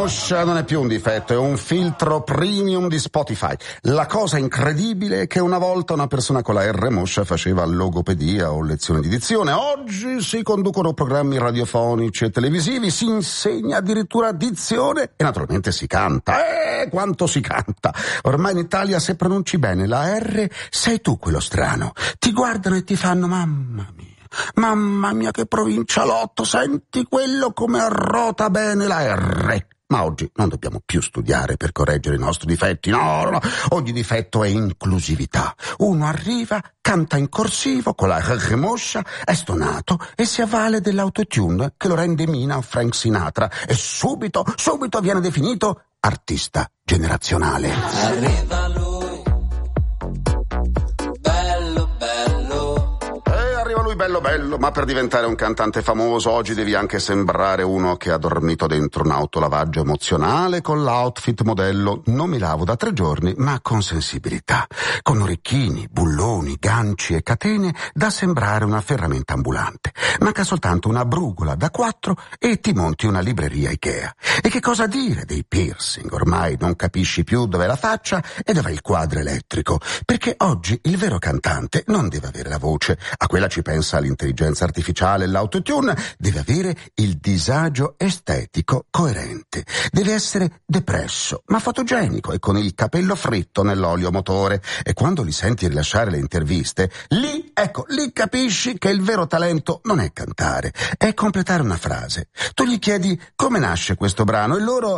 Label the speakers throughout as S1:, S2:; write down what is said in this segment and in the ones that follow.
S1: Moscia non è più un difetto, è un filtro premium di Spotify. La cosa incredibile è che una volta una persona con la R Moscia faceva logopedia o lezioni di dizione. Oggi si conducono programmi radiofonici e televisivi, si insegna addirittura dizione e naturalmente si canta. Quanto si canta! Ormai in Italia, se pronunci bene la R, sei tu quello strano. Ti guardano e ti fanno mamma mia che provincialotto, senti quello come arrota bene la R. Ma oggi non dobbiamo più studiare per correggere i nostri difetti, no. Ogni difetto è inclusività. Uno arriva, canta in corsivo con la R Moscia, è stonato e si avvale dell'autotune che lo rende mina a Frank Sinatra e subito viene definito artista generazionale.
S2: Arriva lui,
S1: bello, ma per diventare un cantante famoso oggi devi anche sembrare uno che ha dormito dentro un autolavaggio emozionale con l'outfit modello non mi lavo da 3 giorni, ma con sensibilità, con orecchini, bulloni, ganci e catene da sembrare una ferramenta ambulante. Manca soltanto una brugola da 4 e ti monti una libreria Ikea. E che cosa dire dei piercing? Ormai non capisci più dov'è la faccia e dov'è il quadro elettrico, perché oggi il vero cantante non deve avere la voce, a quella ci pensa l'intelligenza artificiale e l'autotune, deve avere il disagio estetico coerente, deve essere depresso ma fotogenico e con il capello fritto nell'olio motore, e quando li senti rilasciare le interviste lì capisci che il vero talento non è cantare, è completare una frase. Tu gli chiedi come nasce questo brano e loro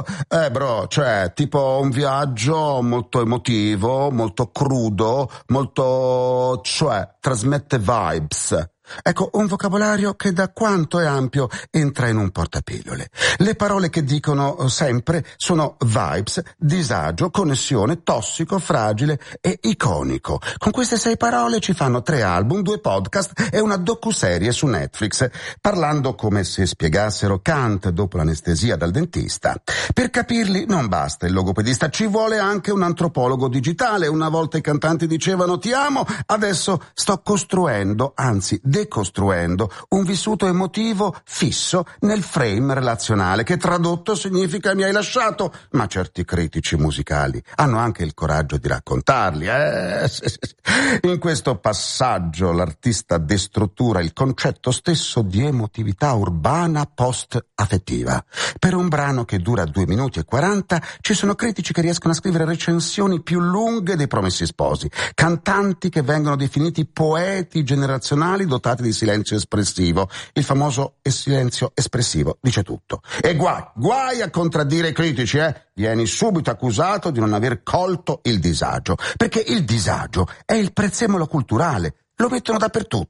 S1: tipo un viaggio molto emotivo, molto crudo, trasmette vibes. Ecco, un vocabolario che da quanto è ampio entra in un portapillole. Le parole che dicono sempre sono vibes, disagio, connessione, tossico, fragile e iconico. Con queste 6 parole ci fanno 3 album, 2 podcast e una docuserie su Netflix, parlando come se spiegassero Kant dopo l'anestesia dal dentista. Per capirli non basta il logopedista, ci vuole anche un antropologo digitale. Una volta i cantanti dicevano ti amo, adesso sto costruendo, anzi decostruendo un vissuto emotivo fisso nel frame relazionale, che tradotto significa mi hai lasciato, ma certi critici musicali hanno anche il coraggio di raccontarli. In questo passaggio l'artista destruttura il concetto stesso di emotività urbana post-affettiva. Per un brano che dura 2 minuti e 40 ci sono critici che riescono a scrivere recensioni più lunghe dei Promessi Sposi, cantanti che vengono definiti poeti generazionali dotati di silenzio espressivo. Il famoso silenzio espressivo dice tutto. E guai a contraddire i critici, Vieni subito accusato di non aver colto il disagio, perché il disagio è il prezzemolo culturale. Lo mettono dappertutto.